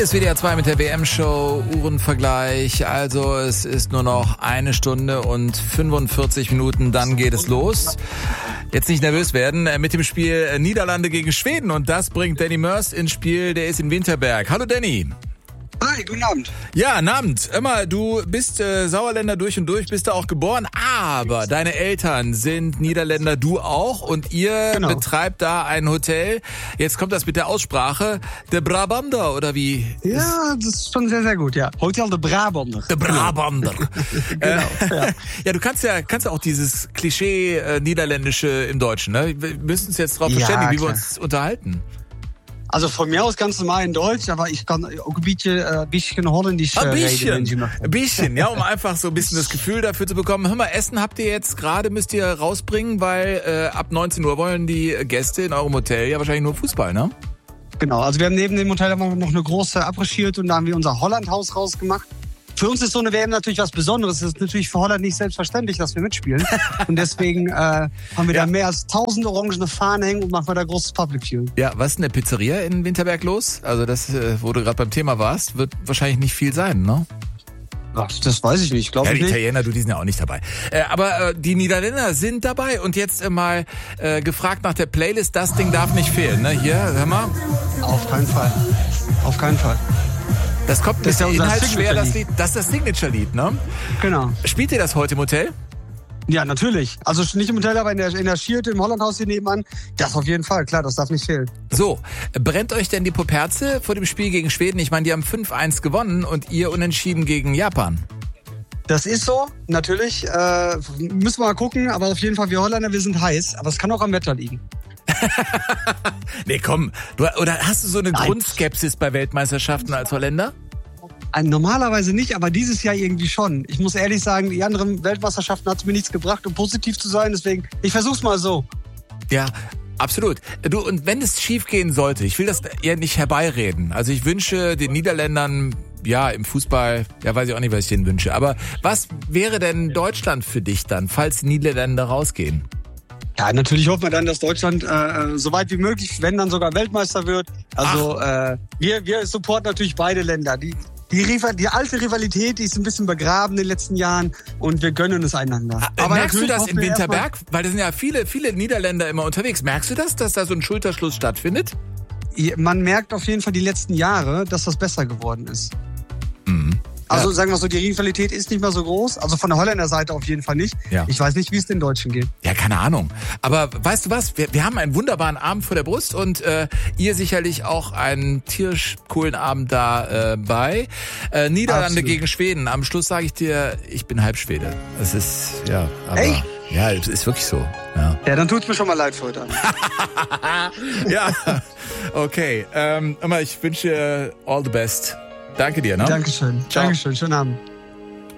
Hier ist WDR 2 mit der WM-Show, Uhrenvergleich. Also es ist nur noch 1 Stunde und 45 Minuten, dann geht es los. Jetzt nicht nervös werden mit dem Spiel Niederlande gegen Schweden. Und das bringt Danny Mörs ins Spiel, der ist in Winterberg. Hallo Danny. Hi, guten Abend. Ja, guten Abend. Immer, du bist Sauerländer durch und durch, bist da auch geboren, aber deine Eltern sind Niederländer, du auch, und ihr betreibt da ein Hotel. Jetzt kommt das mit der Aussprache. De Brabander, oder wie? Ja, das ist schon sehr, sehr gut, ja. Hotel de Brabander. De Brabander. Genau, ja. Ja, du kannst ja auch dieses Klischee Niederländische im Deutschen, ne? Wir müssen uns jetzt darauf verständigen, wie wir uns unterhalten. Also von mir aus ganz normal in Deutsch, aber ich kann auch ein bisschen Holländisch reden. Ein bisschen, ja, um einfach so ein bisschen das Gefühl dafür zu bekommen. Hör mal, Essen habt ihr jetzt gerade, müsst ihr rausbringen, weil ab 19 Uhr wollen die Gäste in eurem Hotel ja wahrscheinlich nur Fußball, ne? Genau, also wir haben neben dem Hotel noch eine große Après-Ski und da haben wir unser Holland-Haus rausgemacht. Für uns ist so eine WM natürlich was Besonderes. Es ist natürlich für Holland nicht selbstverständlich, dass wir mitspielen. Und deswegen haben wir da mehr als 1000 orangene Fahnen hängen und machen wir da großes Public Viewing. Ja, was ist in der Pizzeria in Winterberg los? Also das, wo du gerade beim Thema warst, wird wahrscheinlich nicht viel sein, ne? Ach, das weiß ich nicht, glaube ich nicht. Die Italiener, die sind ja auch nicht dabei. Aber die Niederländer sind dabei und jetzt mal gefragt nach der Playlist. Das Ding darf nicht fehlen, ne? Hier, hör mal. Auf keinen Fall. Auf keinen Fall. Das kommt ein bisschen inhaltsschwer, das Lied. Das ist das Signature-Lied, ne? Genau. Spielt ihr das heute im Hotel? Ja, natürlich. Also nicht im Hotel, aber in der Schierte, im Hollandhaus hier nebenan. Das auf jeden Fall, klar, das darf nicht fehlen. So, brennt euch denn die Poperze vor dem Spiel gegen Schweden? Ich meine, die haben 5-1 gewonnen und ihr unentschieden gegen Japan. Das ist so, natürlich. Müssen wir mal gucken, aber auf jeden Fall, wir Holländer, wir sind heiß. Aber es kann auch am Wetter liegen. Nee, komm. Oder hast du so eine Grundskepsis bei Weltmeisterschaften als Holländer? Normalerweise nicht, aber dieses Jahr irgendwie schon. Ich muss ehrlich sagen, die anderen Weltmeisterschaften hat es mir nichts gebracht, um positiv zu sein. Deswegen, ich versuch's mal so. Ja, absolut. Du, und wenn es schief gehen sollte, ich will das ja nicht herbeireden. Also ich wünsche den Niederländern, ja, im Fußball, ja, weiß ich auch nicht, was ich denen wünsche. Aber was wäre denn Deutschland für dich dann, falls die Niederländer rausgehen? Ja, natürlich hoffen wir dann, dass Deutschland so weit wie möglich, wenn dann sogar Weltmeister wird. Also wir supporten natürlich beide Länder. Die alte Rivalität, die ist ein bisschen begraben in den letzten Jahren und wir gönnen es einander. Aber merkst du das in Winterberg? Weil da sind ja viele Niederländer immer unterwegs. Merkst du das, dass da so ein Schulterschluss stattfindet? Man merkt auf jeden Fall die letzten Jahre, dass das besser geworden ist. Mhm. Also sagen wir so, die Rivalität ist nicht mehr so groß. Also von der Holländer Seite auf jeden Fall nicht. Ja. Ich weiß nicht, wie es den Deutschen geht. Ja, keine Ahnung. Aber weißt du was? Wir haben einen wunderbaren Abend vor der Brust und ihr sicherlich auch einen tierisch coolen Abend dabei. Niederlande gegen Schweden. Am Schluss sage ich dir, ich bin Halbschwede. Das ist, ja. Aber, echt? Ja, das ist wirklich so. Ja, dann tut's mir schon mal leid für heute Abend. Ja, okay. Ich wünsche all the best. Danke dir, ne? Dankeschön. Ciao. Dankeschön. Schönen Abend.